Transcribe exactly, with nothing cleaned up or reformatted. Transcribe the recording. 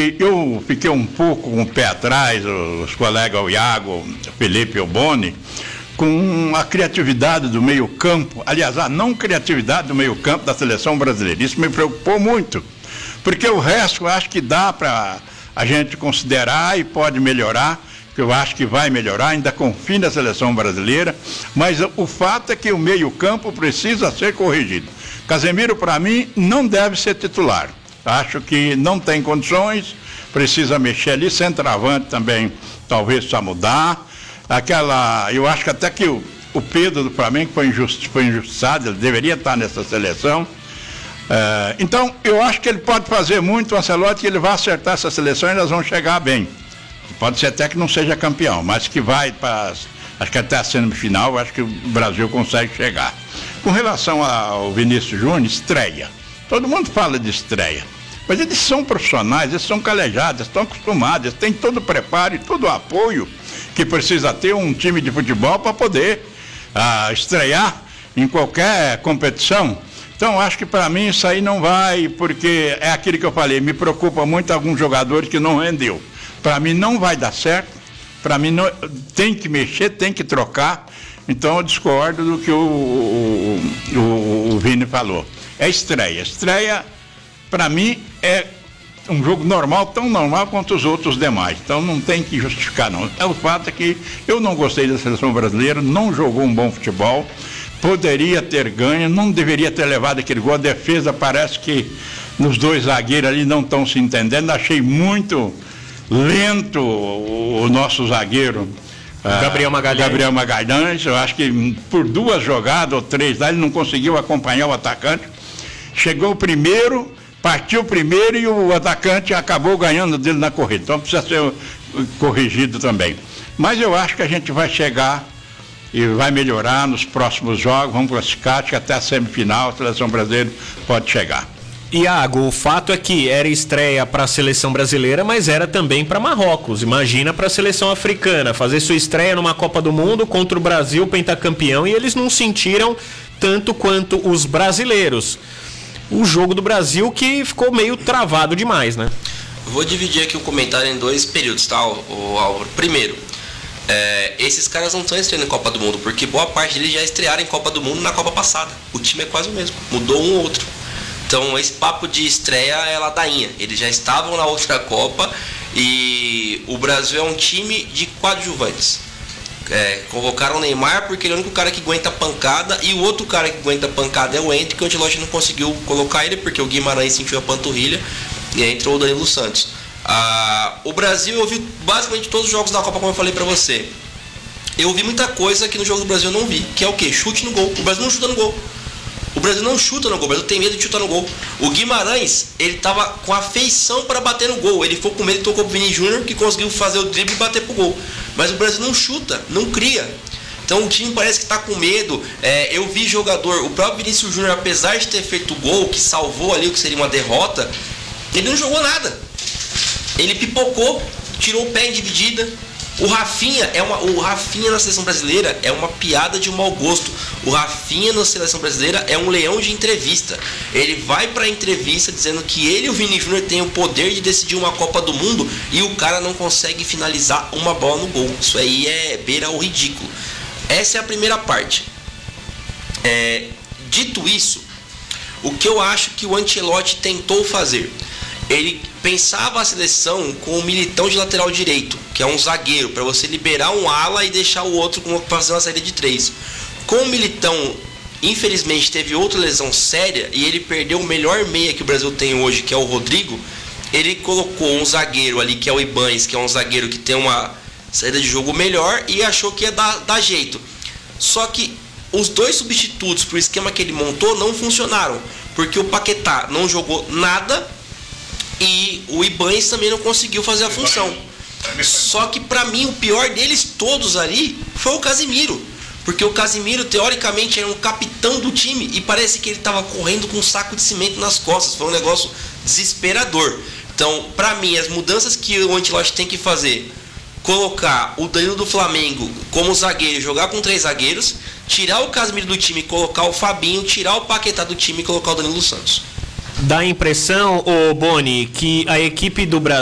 que eu fiquei um pouco com o pé atrás, os colegas, o Iago, o Felipe e o Boni, com a criatividade do meio-campo, aliás, a não criatividade do meio-campo da seleção brasileira. Isso me preocupou muito, porque o resto eu acho que dá para a gente considerar e pode melhorar, que eu acho que vai melhorar, ainda confio na seleção brasileira, mas o fato é que o meio-campo precisa ser corrigido. Casemiro, para mim, não deve ser titular. Acho que não tem condições, precisa mexer ali, centroavante também, talvez só mudar. Aquela, eu acho que até que o, o Pedro do Flamengo foi, injusti, foi injustiçado, ele deveria estar nessa seleção. É, então, eu acho que ele pode fazer muito, o Ancelotti, que ele vai acertar essa seleção e nós vamos chegar bem. Pode ser até que não seja campeão, mas que vai para, acho que até a semifinal, acho que o Brasil consegue chegar. Com relação ao Vinícius Júnior, estreia. Todo mundo fala de estreia, mas eles são profissionais, eles são calejados, eles estão acostumados, eles têm todo o preparo e todo o apoio que precisa ter um time de futebol para poder ah, estrear em qualquer competição. Então, acho que para mim isso aí não vai, porque é aquilo que eu falei, me preocupa muito alguns jogadores que não rendeu. Para mim não vai dar certo, para mim não, tem que mexer, tem que trocar. Então eu discordo do que o, o, o, o Vini falou. É estreia. Estreia, para mim, é um jogo normal, tão normal quanto os outros demais. Então não tem que justificar, não. É o fato é que eu não gostei da seleção brasileira, não jogou um bom futebol, poderia ter ganho, não deveria ter levado aquele gol. A defesa parece que nos dois zagueiros ali não estão se entendendo. Achei muito lento o, o nosso zagueiro. Gabriel Magalhães. Gabriel Magalhães, eu acho que por duas jogadas ou três lá ele não conseguiu acompanhar o atacante. Chegou primeiro, partiu primeiro e o atacante acabou ganhando dele na corrida. Então precisa ser corrigido também. Mas eu acho que a gente vai chegar e vai melhorar nos próximos jogos. Vamos classificar, acho que até a semifinal a seleção brasileira pode chegar. Iago, o fato é que era estreia para a seleção brasileira, mas era também para Marrocos. Imagina para a seleção africana fazer sua estreia numa Copa do Mundo contra o Brasil, pentacampeão, e eles não sentiram tanto quanto os brasileiros. O jogo do Brasil que ficou meio travado demais, né? Vou dividir aqui o comentário em dois períodos, tá, o Álvaro? Primeiro, é, esses caras não estão estreando em Copa do Mundo, porque boa parte deles já estrearam em Copa do Mundo na Copa passada. O time é quase o mesmo, mudou um ou outro. Então esse papo de estreia é ladainha. Eles já estavam na outra Copa e o Brasil é um time de coadjuvantes. É, convocaram o Neymar porque ele é o único cara que aguenta pancada, e o outro cara que aguenta pancada é o Hendrick, que o Ancelotti não conseguiu colocar ele porque o Guimarães sentiu a panturrilha e aí entrou o Danilo Santos. Ah, o Brasil, eu vi basicamente todos os jogos da Copa, como eu falei pra você. Eu vi muita coisa que no jogo do Brasil eu não vi, que é o quê? Chute no gol. O Brasil não chuta no gol. O Brasil não chuta no gol, o Brasil tem medo de chutar no gol. O Guimarães, ele tava com afeição para bater no gol. Ele foi com medo e tocou pro Vini Júnior, que conseguiu fazer o drible e bater pro gol. Mas o Brasil não chuta, não cria. Então o time parece que tá com medo. É, eu vi jogador, o próprio Vinícius Júnior, apesar de ter feito o gol, que salvou ali o que seria uma derrota, ele não jogou nada. Ele pipocou, tirou o pé em dividida. O Rafinha, é uma, o Rafinha na seleção brasileira é uma piada de um mau gosto. O Rafinha na seleção brasileira é um leão de entrevista. Ele vai pra entrevista dizendo que ele e o Vini Júnior têm o poder de decidir uma Copa do Mundo e o cara não consegue finalizar uma bola no gol. Isso aí é beira ao ridículo. Essa é a primeira parte. É, dito isso, o que eu acho que o Ancelotti tentou fazer, ele pensava a seleção com o Militão de lateral direito, que é um zagueiro, para você liberar um ala e deixar o outro fazer uma saída de três. Com o Militão, infelizmente, teve outra lesão séria e ele perdeu o melhor meia que o Brasil tem hoje, que é o Rodrigo. Ele colocou um zagueiro ali, que é o Ibanez, que é um zagueiro que tem uma saída de jogo melhor, e achou que ia dar, dar jeito. Só que os dois substitutos para o esquema que ele montou não funcionaram, porque o Paquetá não jogou nada e o Ibanez também não conseguiu fazer a função. Só que para mim o pior deles todos ali foi o Casemiro, porque o Casemiro teoricamente era um capitão do time e parece que ele estava correndo com um saco de cimento nas costas. Foi um negócio desesperador. Então, para mim, as mudanças que o Ancelotti tem que fazer: colocar o Danilo do Flamengo como zagueiro, jogar com três zagueiros, tirar o Casemiro do time e colocar o Fabinho, tirar o Paquetá do time e colocar o Danilo Santos. Dá a impressão, ô Boni, que a equipe do Brasil